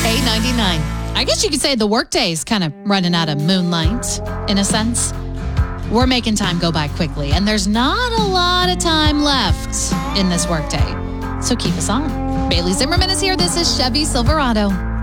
K99. I guess you could say the workday is kind of running out of moonlight, in a sense. We're making time go by quickly, and there's not a lot of time left in this workday. So keep us on. Bailey Zimmerman is here. This is Chevy Silverado.